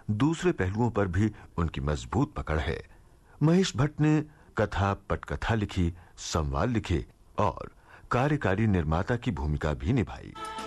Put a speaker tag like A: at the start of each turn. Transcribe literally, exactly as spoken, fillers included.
A: दूसरे पहलुओं पर भी उनकी मजबूत पकड़ है। महेश भट्ट ने कथा, पटकथा लिखी, संवाद लिखे और कार्यकारी निर्माता की भूमिका भी निभाई।